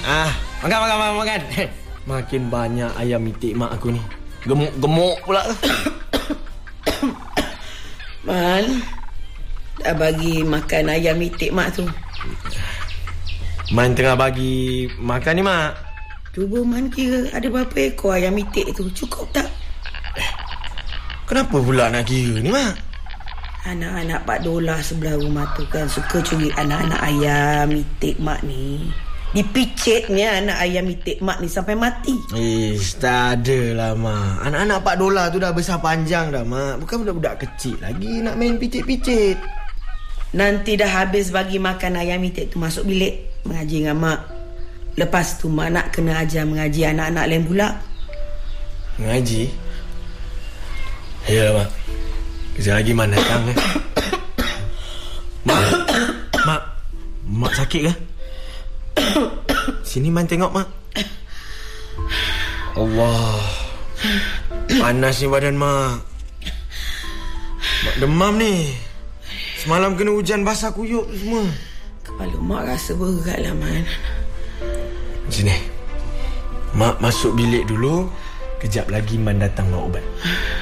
Makan. Makin banyak ayam itik mak aku ni. Gemuk pula. Man, dah bagi makan ayam itik mak tu. Man tengah bagi makan ni mak. Cuba Man kira ada berapa ekor ayam itik tu. Cukup tak? Kenapa pula nak kira ni mak? Anak-anak Pak Dola sebelah rumah tu kan suka curi anak-anak ayam itik mak ni. Dipicitnya anak ayam itik mak ni sampai mati. Tak adalah mak. Anak-anak Pak Dola tu dah besar panjang dah mak. Bukan budak-budak kecil lagi nak main picit-picit. Nanti dah habis bagi makan ayam itik tu, masuk bilik mengaji dengan mak. Lepas tu mak nak kena ajar mengaji anak-anak lain pula. Mengaji? Yalah mak. Kejap lagi mak datang kan. Mak sakit ke? Sini man tengok mak. Allah, panas ni badan mak. Mak demam ni. Semalam kena hujan basah kuyup semua. Kepala mak rasa berat lah man. Sini, mak masuk bilik dulu. Kejap lagi man datang bawa ubat.